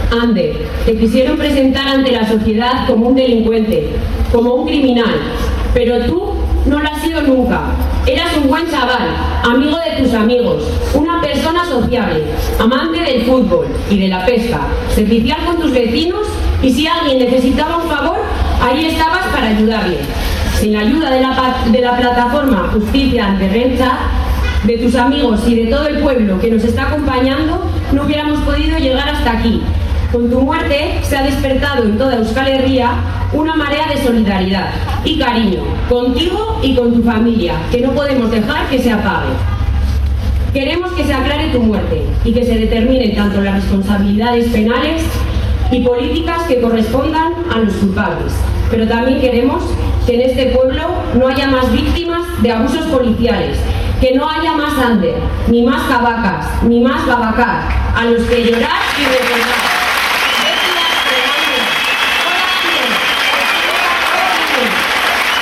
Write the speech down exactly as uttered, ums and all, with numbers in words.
Ander, te quisieron presentar ante la sociedad como un delincuente, como un criminal, pero tú no lo has sido nunca. Eras un buen chaval, amigo de tus amigos, una persona sociable, amante del fútbol y de la pesca, servicial con tus vecinos, y si alguien necesitaba un favor, ahí estabas para ayudarle. Sin la ayuda de la, de la plataforma Justicia ante Rencha, de tus amigos y de todo el pueblo que nos está acompañando, no hubiéramos podido llegar hasta aquí. Con tu muerte se ha despertado en toda Euskal Herria una marea de solidaridad y cariño, contigo y con tu familia, que no podemos dejar que se apague. Queremos que se aclare tu muerte y que se determinen tanto las responsabilidades penales y políticas que correspondan a los culpables. Pero también queremos que en este pueblo no haya más víctimas de abusos policiales, que no haya más Ander, ni más Cabacas, ni más Babacar, a los que llorar y